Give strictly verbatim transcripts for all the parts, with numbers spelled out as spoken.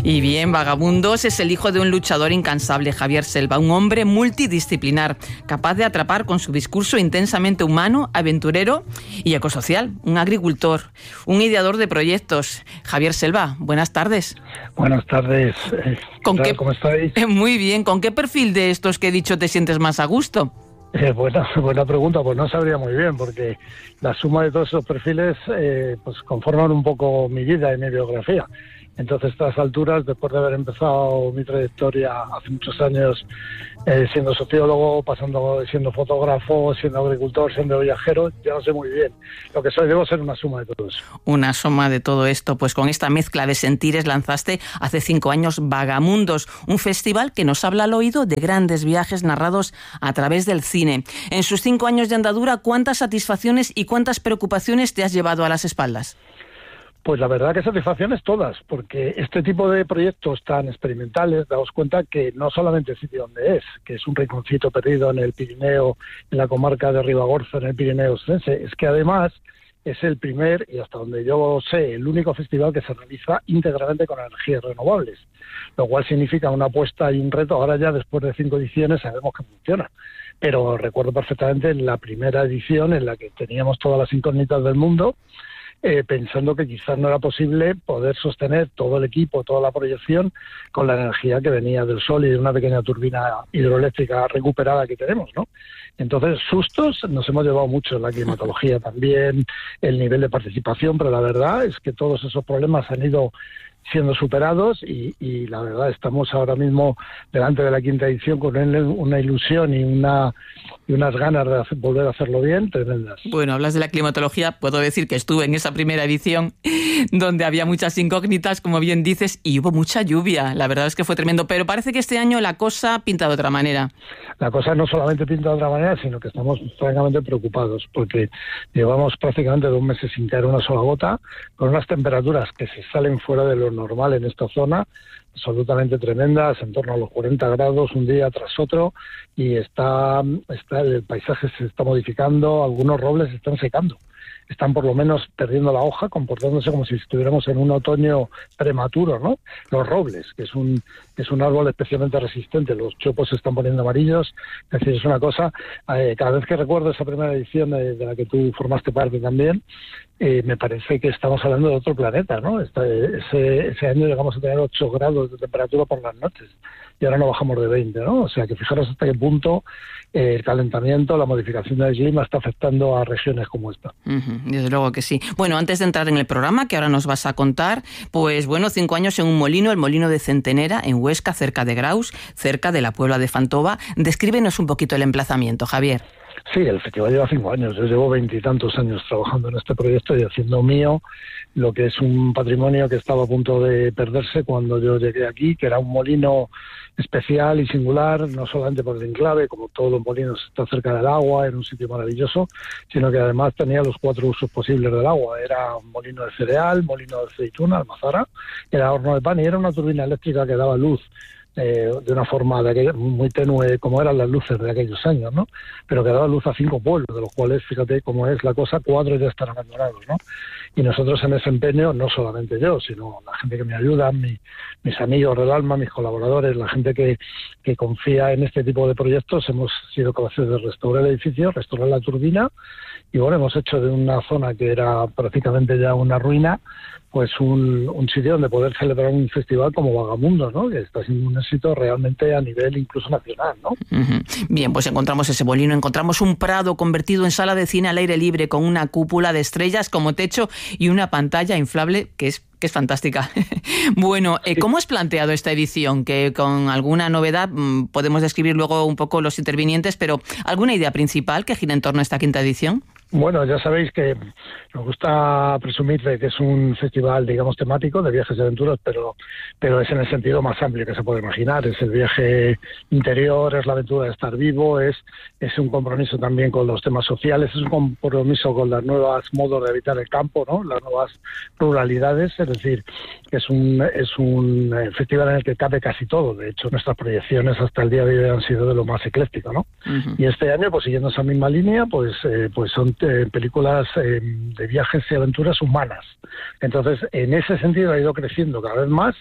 Y bien, Vagabundos es el hijo de un luchador incansable, Javier Selva, un hombre multidisciplinar, capaz de atrapar con su discurso intensamente humano, aventurero y ecosocial, un agricultor, un ideador de proyectos. Javier Selva, buenas tardes. Buenas tardes. ¿Con qué, ¿Cómo estáis? Muy bien. ¿Con qué perfil de estos que he dicho te sientes más a gusto? Eh, buena, buena pregunta, pues no sabría muy bien, porque la suma de todos esos perfiles eh, pues conforman un poco mi vida y mi biografía. Entonces, a estas alturas, después de haber empezado mi trayectoria hace muchos años eh, siendo sociólogo, pasando siendo fotógrafo, siendo agricultor, siendo viajero, ya no sé muy bien. Lo que soy, debo ser una suma de todo eso. Una suma de todo esto, pues con esta mezcla de sentires lanzaste hace cinco años Vagamundos, un festival que nos habla al oído de grandes viajes narrados a través del cine. En sus cinco años de andadura, ¿cuántas satisfacciones y cuántas preocupaciones te has llevado a las espaldas? Pues la verdad que satisfacciones todas, porque este tipo de proyectos tan experimentales, daos cuenta que no solamente el sitio donde es, que es un rinconcito perdido en el Pirineo, en la comarca de Ribagorza, en el Pirineo Ostense, es que además es el primer, y hasta donde yo sé, el único festival que se realiza íntegramente con energías renovables, lo cual significa una apuesta y un reto. Ahora ya después de cinco ediciones sabemos que funciona, pero recuerdo perfectamente la primera edición en la que teníamos todas las incógnitas del mundo, Eh, pensando que quizás no era posible poder sostener todo el equipo, toda la proyección con la energía que venía del sol y de una pequeña turbina hidroeléctrica recuperada que tenemos, ¿no? Entonces, sustos nos hemos llevado mucho, la climatología también, el nivel de participación, pero la verdad es que todos esos problemas han ido siendo superados y, y la verdad estamos ahora mismo delante de la quinta edición con una ilusión y una y unas ganas de hacer, volver a hacerlo bien tremendas. Bueno, hablas de la climatología, puedo decir que estuve en esa primera edición donde había muchas incógnitas, como bien dices, y hubo mucha lluvia. La verdad es que fue tremendo, pero parece que este año la cosa pinta de otra manera. La cosa no solamente pinta de otra manera, sino que estamos francamente preocupados, porque llevamos prácticamente dos meses sin caer una sola gota, con unas temperaturas que se salen fuera de lo normal en esta zona, absolutamente tremendas, en torno a los cuarenta grados un día tras otro, y está, está el paisaje se está modificando, algunos robles se están secando, están por lo menos perdiendo la hoja, comportándose como si estuviéramos en un otoño prematuro, ¿no? Los robles, que es un es un árbol especialmente resistente, los chopos se están poniendo amarillos, es decir, es una cosa, eh, cada vez que recuerdo esa primera edición eh, de la que tú formaste parte también, eh, me parece que estamos hablando de otro planeta, ¿no? Este, ese, ese año llegamos a tener ocho grados de temperatura por las noches y ahora no bajamos de veinte, ¿no? O sea que fijaros hasta qué punto eh, el calentamiento, la modificación del clima está afectando a regiones como esta. Uh-huh, desde luego que sí. Bueno, antes de entrar en el programa, que ahora nos vas a contar, pues bueno, cinco años en un molino, el molino de Centenera, en Huesca, cerca de Graus, cerca de la Puebla de Fantova. Descríbenos un poquito el emplazamiento, Javier. Sí, el festival lleva cinco años. Yo llevo veintitantos años trabajando en este proyecto y haciendo mío lo que es un patrimonio que estaba a punto de perderse cuando yo llegué aquí, que era un molino especial y singular, no solamente por el enclave, como todos los molinos está cerca del agua, era un sitio maravilloso, sino que además tenía los cuatro usos posibles del agua. Era un molino de cereal, molino de aceituna, almazara, era horno de pan y era una turbina eléctrica que daba luz Eh, de una forma de aquella, muy tenue, como eran las luces de aquellos años, ¿no? Pero que daba luz a cinco pueblos, de los cuales, fíjate cómo es la cosa, cuatro ya están abandonados, ¿no? Y nosotros en ese empeño, no solamente yo, sino la gente que me ayuda, mi, mis amigos del alma, mis colaboradores, la gente que, que confía en este tipo de proyectos, hemos sido capaces de restaurar el edificio, restaurar la turbina, y bueno, hemos hecho de una zona que era prácticamente ya una ruina, pues un, un sitio donde poder celebrar un festival como Vagamundos, ¿no? Que está siendo un éxito realmente a nivel incluso nacional, ¿no? Uh-huh. Bien, pues encontramos ese molino, encontramos un prado convertido en sala de cine al aire libre con una cúpula de estrellas como techo y una pantalla inflable que es que es fantástica. Bueno, eh, ¿cómo has planteado esta edición? Que con alguna novedad mmm, podemos describir luego un poco los intervinientes, pero ¿alguna idea principal que gira en torno a esta quinta edición? Bueno, ya sabéis que nos gusta presumir de que es un festival, digamos, temático de viajes y aventuras, pero pero es en el sentido más amplio que se puede imaginar. Es el viaje interior, es la aventura de estar vivo, es, es un compromiso también con los temas sociales, es un compromiso con los nuevos modos de habitar el campo, ¿no? Las nuevas ruralidades, es decir, es un, es un festival en el que cabe casi todo. De hecho, nuestras proyecciones hasta el día de hoy han sido de lo más ecléctico, ¿no? Uh-huh. Y este año, pues siguiendo esa misma línea, pues, eh, pues son eh, películas eh, de viajes y aventuras humanas. Entonces, en ese sentido ha ido creciendo cada vez más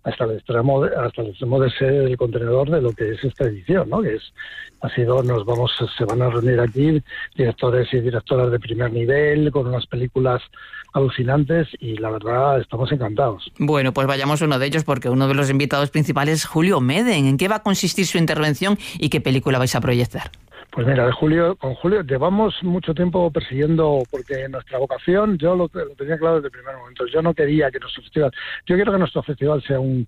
hasta el extremo de, hasta el extremo de ser el contenedor de lo que es esta edición, ¿no? Que es, ha sido, nos vamos, se van a reunir aquí directores y directoras de primer nivel, con unas películas alucinantes, y la verdad estamos encantados. Bueno, pues vayamos a uno de ellos, porque uno de los invitados principales es Julio Meden. ¿En qué va a consistir su intervención y qué película vais a proyectar? Pues mira, de Julio, con Julio llevamos mucho tiempo persiguiendo, porque nuestra vocación, yo lo, lo tenía claro desde el primer momento, yo no quería que nuestro festival, yo quiero que nuestro festival sea un,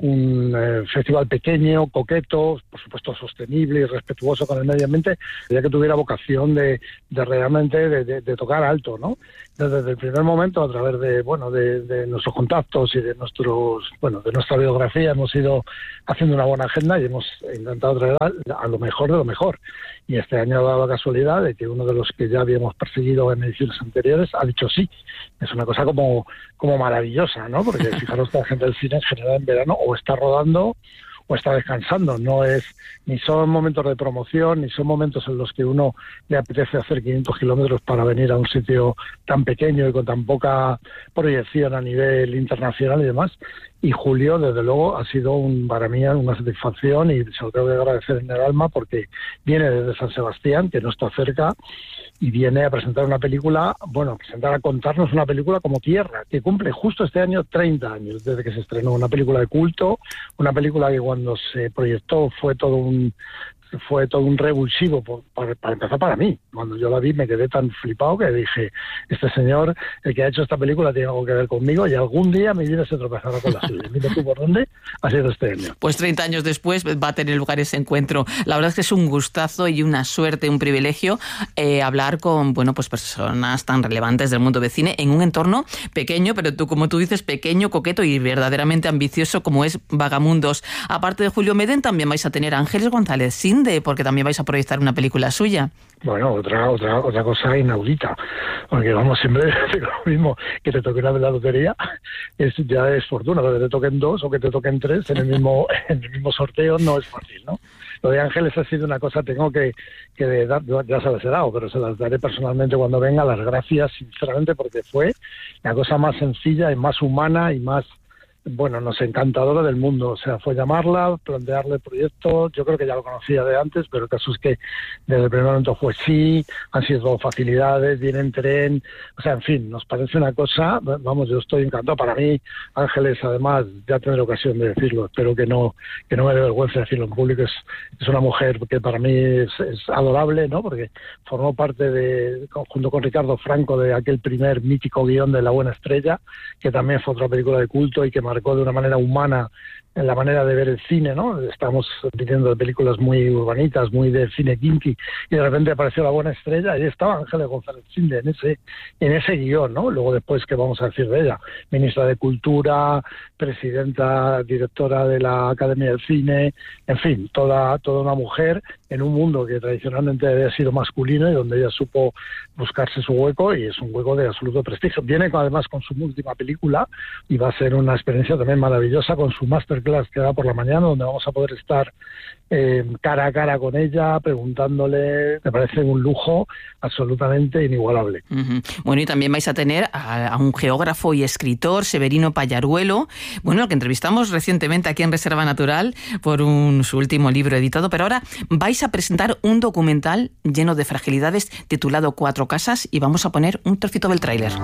un eh, festival pequeño, coqueto, por supuesto sostenible y respetuoso con el medio ambiente, ya que tuviera vocación de, de realmente de, de, de tocar alto, ¿no? Desde el primer momento, a través de bueno de, de nuestros contactos y de nuestros bueno de nuestra biografía, hemos ido haciendo una buena agenda y hemos intentado traer a, a lo mejor de lo mejor. Y este año ha dado la casualidad de que uno de los que ya habíamos perseguido en ediciones anteriores ha dicho sí. Es una cosa como, como maravillosa, ¿no? Porque fijaros que la gente del cine en general en verano o está rodando o está descansando. No es ni son momentos de promoción, ni son momentos en los que uno le apetece hacer quinientos kilómetros para venir a un sitio tan pequeño y con tan poca proyección a nivel internacional y demás. Y Julio, desde luego, ha sido un, para mí una satisfacción, y se lo tengo que agradecer en el alma, porque viene desde San Sebastián, que no está cerca, y viene a presentar una película, bueno, presentar a contarnos una película como Tierra, que cumple justo este año treinta años desde que se estrenó, una película de culto, una película que cuando se proyectó fue todo un fue todo un revulsivo, para, para empezar para mí. Cuando yo la vi me quedé tan flipado que dije, este señor, el que ha hecho esta película, tiene algo que ver conmigo, y algún día mi vida se tropezará con la suya. Mira tú por dónde ha sido este año. Pues treinta años después va a tener lugar ese encuentro. La verdad es que es un gustazo y una suerte, un privilegio eh, hablar con bueno pues personas tan relevantes del mundo del cine en un entorno pequeño, pero tú, como tú dices, pequeño, coqueto y verdaderamente ambicioso como es Vagamundos. Aparte de Julio Meden, también vais a tener a Ángeles González Sinde, porque también vais a proyectar una película suya. Bueno, otra otra otra cosa inaudita, porque vamos, siempre digo lo mismo, que te toque una de la lotería es ya es fortuna, pero que te toquen dos o que te toquen tres en el mismo en el mismo sorteo no es fácil, ¿no? Lo de Ángeles ha sido una cosa, tengo que, que dar, ya se las he dado, pero se las daré personalmente cuando venga, las gracias sinceramente, porque fue la cosa más sencilla y más humana y más, bueno, nos encantadora del mundo. O sea, fue llamarla, plantearle el proyecto. Yo creo que ya lo conocía de antes, pero el caso es que desde el primer momento fue sí, han sido todo facilidades, viene en tren, o sea, en fin, nos parece una cosa, vamos, yo estoy encantado. Para mí, Ángeles, además, ya tendré ocasión de decirlo, espero que no que no me dé vergüenza decirlo en público, es, es una mujer que para mí es, es adorable, ¿no? Porque formó parte de, junto con Ricardo Franco, de aquel primer mítico guión de La Buena Estrella, que también fue otra película de culto y que marcó de una manera humana en la manera de ver el cine, ¿no? Estamos viniendo de películas muy urbanitas, muy de cine kinky, y de repente apareció La Buena Estrella y estaba Ángeles González Sinde en ese en ese guión, ¿no? Luego después, ¿qué vamos a decir de ella? Ministra de Cultura, presidenta, directora de la Academia del Cine, en fin, toda toda una mujer en un mundo que tradicionalmente había sido masculino y donde ella supo buscarse su hueco, y es un hueco de absoluto prestigio. Viene además con su última película y va a ser una experiencia también maravillosa con su masterclass que da por la mañana, donde vamos a poder estar eh, cara a cara con ella, preguntándole. Me parece un lujo absolutamente inigualable. Uh-huh. Bueno, y también vais a tener a, a un geógrafo y escritor, Severino Pallaruelo, bueno, al que entrevistamos recientemente aquí en Reserva Natural por un, su último libro editado, pero ahora vais a presentar un documental lleno de fragilidades titulado Cuatro Casas, y vamos a poner un trocito del tráiler.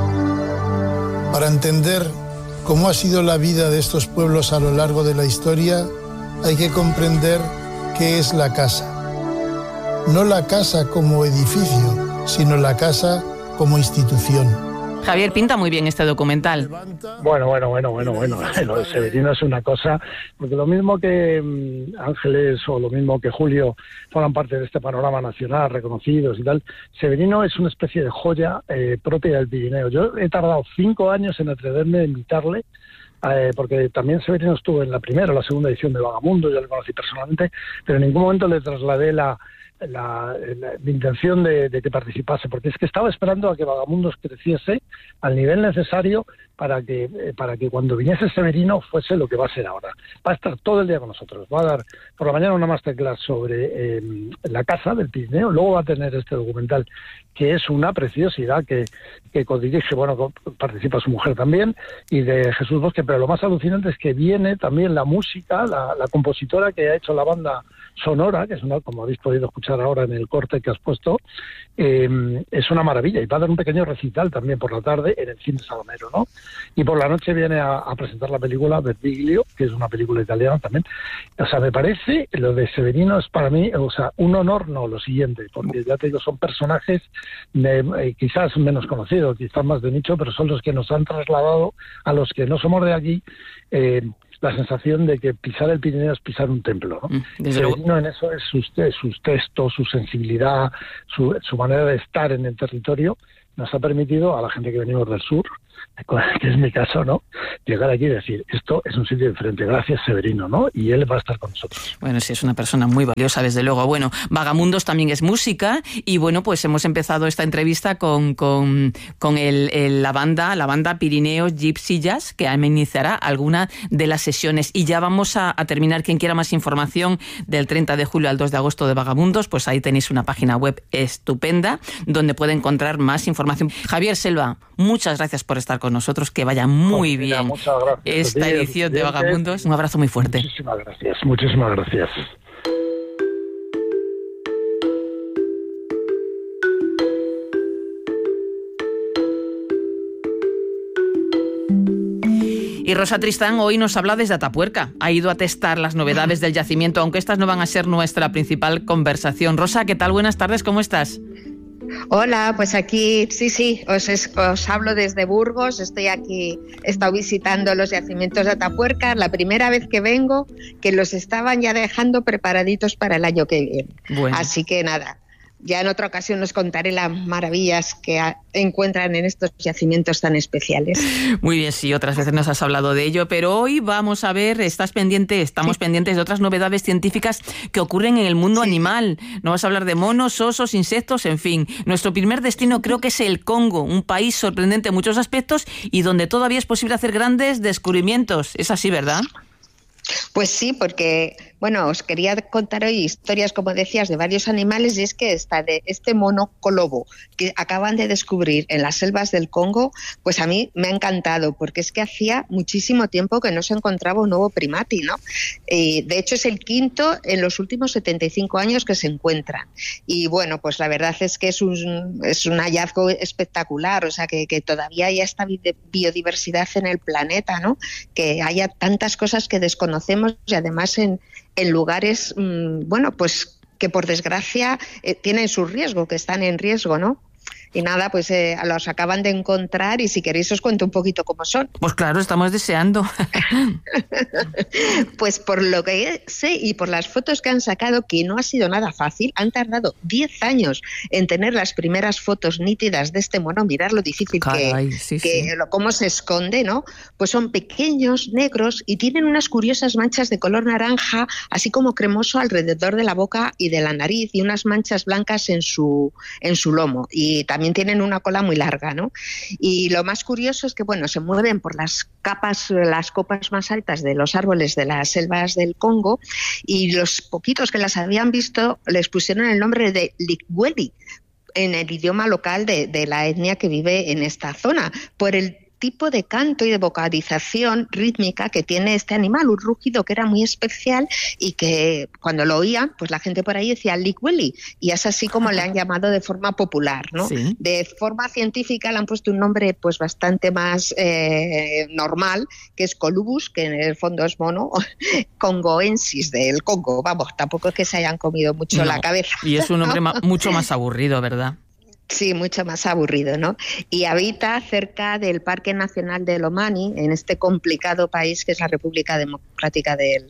Para entender cómo ha sido la vida de estos pueblos a lo largo de la historia, hay que comprender qué es la casa. No la casa como edificio, sino la casa como institución. Javier, pinta muy bien este documental. Bueno, bueno, bueno, bueno, bueno. Lo de Severino es una cosa, porque lo mismo que um, Ángeles o lo mismo que Julio forman parte de este panorama nacional, reconocidos y tal, Severino es una especie de joya eh, propia del Pirineo. Yo he tardado cinco años en atreverme a invitarle, Eh, porque también Severino estuvo en la primera o la segunda edición de Vagamundos, yo le conocí personalmente, pero en ningún momento le trasladé la, la, la, mi intención de, de que participase, porque es que estaba esperando a que Vagamundos creciese al nivel necesario para que eh, para que cuando viniese Severino fuese lo que va a ser ahora. Va a estar todo el día con nosotros, va a dar por la mañana una masterclass sobre eh, la casa del Pirineo, luego va a tener este documental que es una preciosidad, que, que codirige, bueno, participa su mujer también, y de Jesús Bosque, pero lo más alucinante es que viene también la música, la, la compositora que ha hecho la banda sonora, que es una, como habéis podido escuchar ahora en el corte que has puesto, eh, es una maravilla, y va a dar un pequeño recital también por la tarde en el Cine Salomero, ¿no? Y por la noche viene a, a presentar la película Bertiglio, que es una película italiana también. O sea, me parece, lo de Severino es para mí, o sea, un honor, no, lo siguiente, porque ya te digo, son personajes de, eh, quizás menos conocidos, quizás más de nicho, pero son los que nos han trasladado a los que no somos de aquí, eh, la sensación de que pisar el Pirineo es pisar un templo, ¿no? Desde Severino luego. En eso es sus, sus textos, su sensibilidad, su, su manera de estar en el territorio, nos ha permitido a la gente que venimos del sur, que es mi caso, ¿no?, llegar aquí y decir, esto es un sitio diferente, gracias Severino, ¿no?, y él va a estar con nosotros. Bueno, sí, es una persona muy valiosa, desde luego. Bueno, Vagamundos también es música, y bueno, pues hemos empezado esta entrevista con, con, con el, el, la banda, la banda Pirineos Gypsy Jazz, que amenizará alguna de las sesiones, y ya vamos a, a terminar. Quien quiera más información, del treinta de julio al dos de agosto de Vagamundos, pues ahí tenéis una página web estupenda, donde puede encontrar más información. Javier Selva, muchas gracias por estar con nosotros, que vaya muy oh, bien esta edición de Vagamundos. Un abrazo muy fuerte. Muchísimas gracias, muchísimas gracias. Y Rosa Tristán hoy nos habla desde Atapuerca. Ha ido a testar las novedades del yacimiento, aunque estas no van a ser nuestra principal conversación. Rosa, ¿qué tal? Buenas tardes, ¿cómo estás? Hola, pues aquí, sí, sí, os, es, os hablo desde Burgos, estoy aquí, he estado visitando los yacimientos de Atapuerca, la primera vez que vengo, que los estaban ya dejando preparaditos para el año que viene. Bueno. Así que nada, ya en otra ocasión os contaré las maravillas que a, encuentran en estos yacimientos tan especiales. Muy bien, sí, otras veces nos has hablado de ello, pero hoy vamos a ver, estás pendiente, estamos sí. pendientes de otras novedades científicas que ocurren en el mundo sí. animal. No vas a hablar de monos, osos, insectos, en fin. Nuestro primer destino creo que es el Congo, un país sorprendente en muchos aspectos y donde todavía es posible hacer grandes descubrimientos. Es así, ¿verdad? Pues sí, porque, bueno, os quería contar hoy historias, como decías, de varios animales, y es que esta de este mono colobo que acaban de descubrir en las selvas del Congo, pues a mí me ha encantado, porque es que hacía muchísimo tiempo que no se encontraba un nuevo primate, ¿no? Y de hecho es el quinto en los últimos setenta y cinco años que se encuentran. Y bueno, pues la verdad es que es un, es un hallazgo espectacular, o sea, que, que todavía haya esta biodiversidad en el planeta, ¿no? Que haya tantas cosas que desconocemos y además en, en lugares, mmm, bueno, pues que por desgracia eh, tienen su riesgo, que están en riesgo, ¿no? Y nada, pues eh, los acaban de encontrar y si queréis os cuento un poquito cómo son. Pues claro, estamos deseando. Pues por lo que sé y por las fotos que han sacado, que no ha sido nada fácil, han tardado diez años en tener las primeras fotos nítidas de este mono, mirar lo difícil Caray, que, sí, que sí. Lo, cómo se esconde, ¿no? Pues son pequeños, negros y tienen unas curiosas manchas de color naranja, así como cremoso alrededor de la boca y de la nariz y unas manchas blancas en su, en su lomo. Y también También tienen una cola muy larga, ¿no? Y lo más curioso es que, bueno, se mueven por las capas, las copas más altas de los árboles de las selvas del Congo, y los poquitos que las habían visto les pusieron el nombre de Likweli en el idioma local de, de la etnia que vive en esta zona, por el tipo de canto y de vocalización rítmica que tiene este animal, un rugido que era muy especial y que cuando lo oían, pues la gente por ahí decía Likweli, y es así como le han llamado de forma popular, ¿no? Sí. De forma científica le han puesto un nombre pues bastante más eh, normal, que es Colubus, que en el fondo es mono, congoensis del Congo, vamos, tampoco es que se hayan comido mucho no. la cabeza. Y es un nombre ma- mucho más aburrido, ¿verdad? Sí, mucho más aburrido, ¿no? Y habita cerca del Parque Nacional de Lomami, en este complicado país que es la República Democrática del,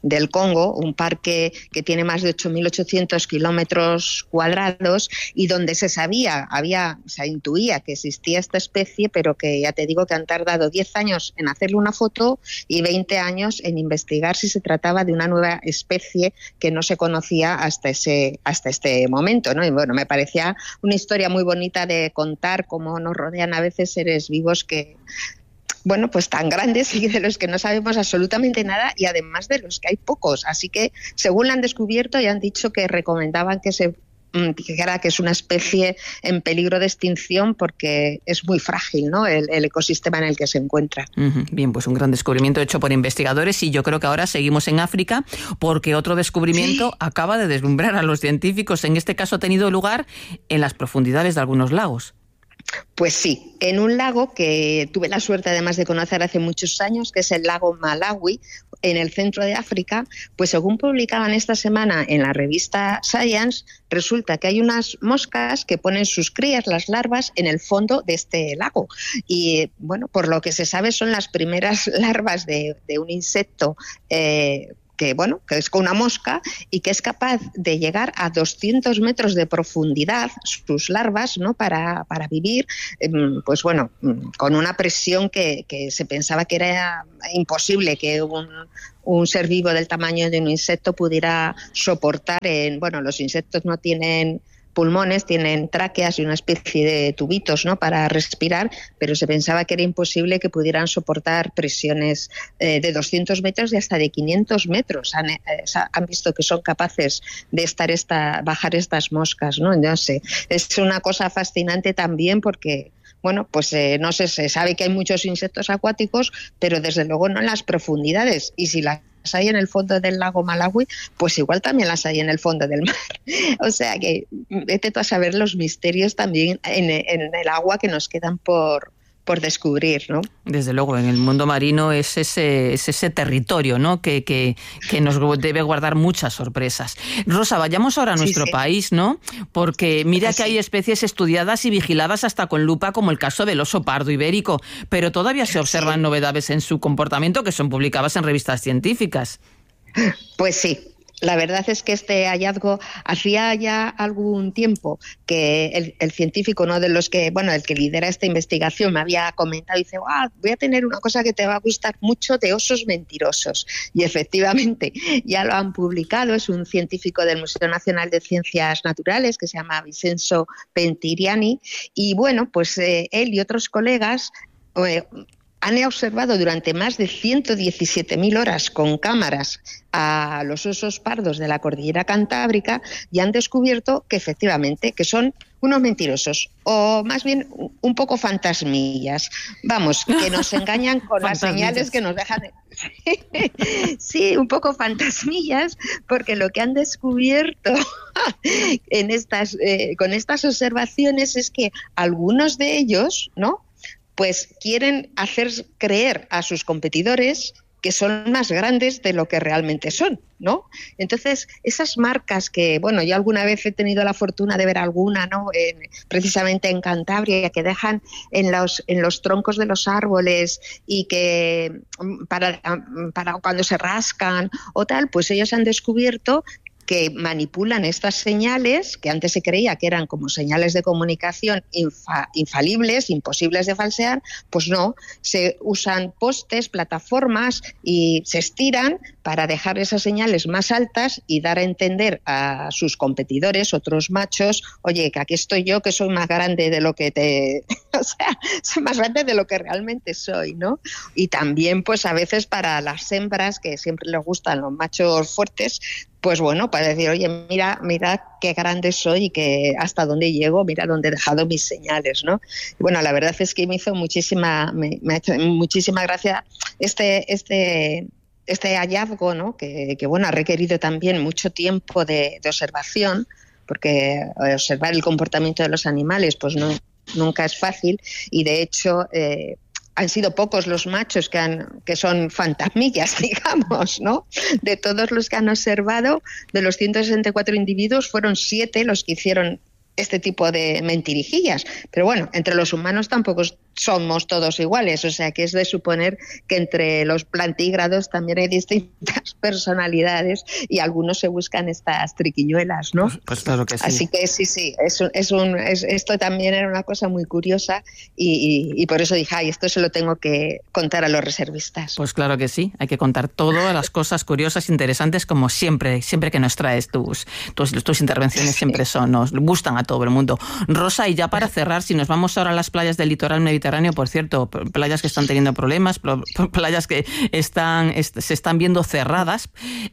del Congo, un parque que tiene más de ocho mil ochocientos kilómetros cuadrados y donde se sabía, había, se intuía que existía esta especie, pero que ya te digo que han tardado diez años en hacerle una foto y veinte años en investigar si se trataba de una nueva especie que no se conocía hasta ese hasta este momento, ¿no? Y bueno, me parecía una historia muy bonita de contar cómo nos rodean a veces seres vivos que, bueno, pues tan grandes y de los que no sabemos absolutamente nada y además de los que hay pocos. Así que, según la han descubierto, ya han dicho que recomendaban que se dijera que es una especie en peligro de extinción porque es muy frágil, ¿no?, el, el ecosistema en el que se encuentra. Uh-huh. Bien, pues un gran descubrimiento hecho por investigadores y yo creo que ahora seguimos en África porque otro descubrimiento sí. acaba de deslumbrar a los científicos. En este caso ha tenido lugar en las profundidades de algunos lagos. Pues sí, en un lago que tuve la suerte además de conocer hace muchos años, que es el lago Malawi, en el centro de África, pues según publicaban esta semana en la revista Science, resulta que hay unas moscas que ponen sus crías, las larvas, en el fondo de este lago. Y bueno, por lo que se sabe son las primeras larvas de, de un insecto eh, que bueno, que es con una mosca y que es capaz de llegar a doscientos metros de profundidad, sus larvas, ¿no?, para, para vivir, pues bueno, con una presión que, que se pensaba que era imposible que un, un ser vivo del tamaño de un insecto pudiera soportar. En, bueno, los insectos no tienen pulmones, tienen tráqueas y una especie de tubitos, ¿no?, para respirar, pero se pensaba que era imposible que pudieran soportar presiones eh, de doscientos metros y hasta de quinientos metros. Han, eh, han visto que son capaces de estar esta, bajar estas moscas, ¿no? No sé, es una cosa fascinante también porque, bueno, pues eh, no sé, se sabe que hay muchos insectos acuáticos, pero desde luego no en las profundidades, y si las hay en el fondo del lago Malawi, pues igual también las hay en el fondo del mar. O sea que vete tú a saber los misterios también en, en el agua que nos quedan por, por descubrir, ¿no? Desde luego, en el mundo marino es ese, es ese territorio, ¿no?, que, que, que nos debe guardar muchas sorpresas. Rosa, vayamos ahora a nuestro sí, sí. país, ¿no? Porque mira sí. que hay especies estudiadas y vigiladas hasta con lupa, como el caso del oso pardo ibérico, pero todavía se observan sí. novedades en su comportamiento que son publicadas en revistas científicas. Pues sí. La verdad es que este hallazgo hacía ya algún tiempo que el, el científico, uno de los que, bueno, el que lidera esta investigación, me había comentado y dice, wow, voy a tener una cosa que te va a gustar mucho de osos mentirosos. Y efectivamente, ya lo han publicado, es un científico del Museo Nacional de Ciencias Naturales que se llama Vincenzo Pentiriani, y bueno, pues eh, él y otros colegas eh, han observado durante más de ciento diecisiete mil horas con cámaras a los osos pardos de la cordillera Cantábrica y han descubierto que efectivamente que son unos mentirosos, o más bien un poco fantasmillas. Vamos, que nos engañan con las señales que nos dejan. Sí, un poco fantasmillas, porque lo que han descubierto en estas, eh, con estas observaciones es que algunos de ellos, ¿no?, pues quieren hacer creer a sus competidores que son más grandes de lo que realmente son, ¿no? Entonces, esas marcas que, bueno, yo alguna vez he tenido la fortuna de ver alguna, ¿no?, en, precisamente en Cantabria, que dejan en los, en los troncos de los árboles y que para, para cuando se rascan o tal, pues ellos han descubierto que manipulan estas señales, que antes se creía que eran como señales de comunicación infa, infalibles, imposibles de falsear, pues no, se usan postes, plataformas y se estiran para dejar esas señales más altas y dar a entender a sus competidores, otros machos, oye, que aquí estoy yo, que soy más grande de lo que te... o sea, soy más grande de lo que realmente soy, ¿no? Y también, pues a veces para las hembras, que siempre les gustan los machos fuertes, pues bueno, para decir, oye, mira, mira qué grande soy y que hasta dónde llego, mira dónde he dejado mis señales, ¿no? Y bueno, la verdad es que me hizo muchísima, me, me ha hecho muchísima gracia este, este, este hallazgo, ¿no? Que, que bueno, ha requerido también mucho tiempo de, de observación, porque observar el comportamiento de los animales, pues no, nunca es fácil, y de hecho, eh, han sido pocos los machos que han que son fantasmillas, digamos, ¿no? De todos los que han observado, de los ciento sesenta y cuatro individuos, fueron siete los que hicieron este tipo de mentirijillas. Pero bueno, entre los humanos tampoco somos todos iguales, o sea que es de suponer que entre los plantígrados también hay distintas personalidades y algunos se buscan estas triquiñuelas, ¿no? Pues, pues claro que sí. Así que sí, sí, es, es un, es, esto también era una cosa muy curiosa y, y, y por eso dije, ay, esto se lo tengo que contar a los reservistas. Pues claro que sí, hay que contar todas las cosas curiosas, interesantes, como siempre, siempre que nos traes tus, tus, tus intervenciones, siempre son, nos gustan a todo el mundo. Rosa, y ya para cerrar, si nos vamos ahora a las playas del litoral mediterráneo, por cierto, playas que están teniendo problemas, playas que están se están viendo cerradas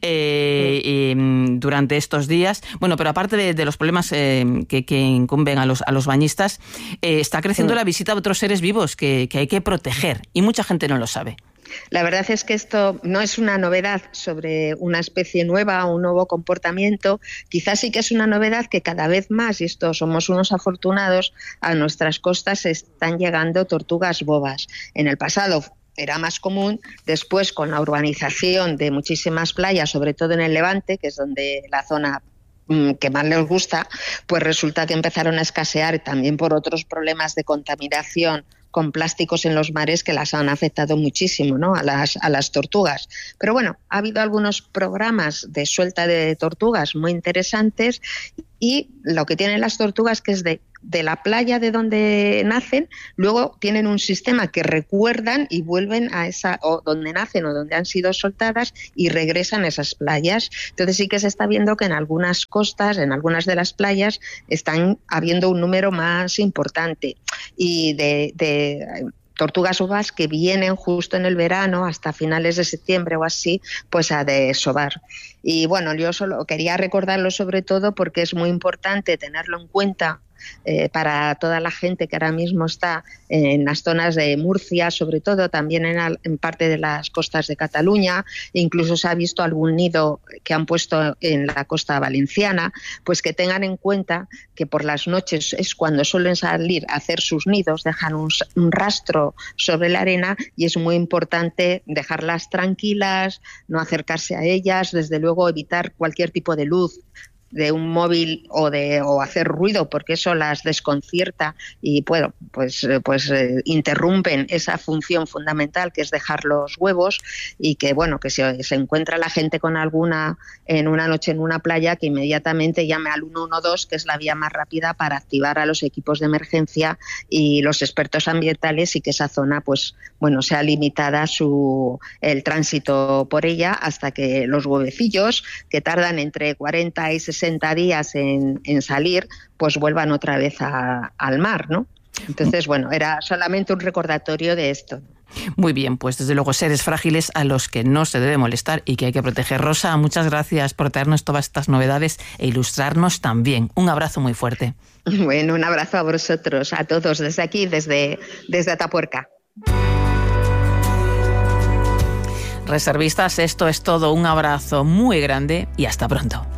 eh, eh, durante estos días. Bueno, pero aparte de, de los problemas eh, que, que incumben a los, a los bañistas, eh, está creciendo la visita de otros seres vivos que, que hay que proteger y mucha gente no lo sabe. La verdad es que esto no es una novedad sobre una especie nueva o un nuevo comportamiento. Quizás sí que es una novedad que cada vez más, y esto somos unos afortunados, a nuestras costas están llegando tortugas bobas. En el pasado era más común, después con la urbanización de muchísimas playas, sobre todo en el Levante, que es donde la zona que más les gusta, pues resulta que empezaron a escasear también por otros problemas de contaminación con plásticos en los mares que las han afectado muchísimo, ¿no? a las a las tortugas. Pero bueno, ha habido algunos programas de suelta de tortugas muy interesantes y lo que tienen las tortugas que es de de la playa de donde nacen, luego tienen un sistema que recuerdan y vuelven a esa, o donde nacen o donde han sido soltadas y regresan a esas playas. Entonces sí que se está viendo que en algunas costas, en algunas de las playas, están habiendo un número más importante y de, de tortugas bobas que vienen justo en el verano, hasta finales de septiembre o así, pues a desovar. Y bueno, yo solo quería recordarlo sobre todo porque es muy importante tenerlo en cuenta Eh, para toda la gente que ahora mismo está en las zonas de Murcia, sobre todo también en, al, en parte de las costas de Cataluña, incluso se ha visto algún nido que han puesto en la costa valenciana, pues que tengan en cuenta que por las noches es cuando suelen salir a hacer sus nidos, dejan un, un rastro sobre la arena y es muy importante dejarlas tranquilas, no acercarse a ellas, desde luego evitar cualquier tipo de luz de un móvil o de o hacer ruido porque eso las desconcierta y bueno, pues pues eh, interrumpen esa función fundamental que es dejar los huevos y que bueno, que si se encuentra la gente con alguna en una noche en una playa que inmediatamente llame al uno uno dos, que es la vía más rápida para activar a los equipos de emergencia y los expertos ambientales y que esa zona pues bueno, sea limitada su el tránsito por ella hasta que los huevecillos que tardan entre cuarenta y sesenta días en, en salir, pues vuelvan otra vez a, al mar, ¿no? Entonces, bueno, era solamente un recordatorio de esto. Muy bien, pues desde luego seres frágiles a los que no se debe molestar y que hay que proteger. Rosa, muchas gracias por traernos todas estas novedades e ilustrarnos también. Un abrazo muy fuerte. Bueno, un abrazo a vosotros, a todos, desde aquí, desde, desde Atapuerca. Reservistas, esto es todo. Un abrazo muy grande y hasta pronto.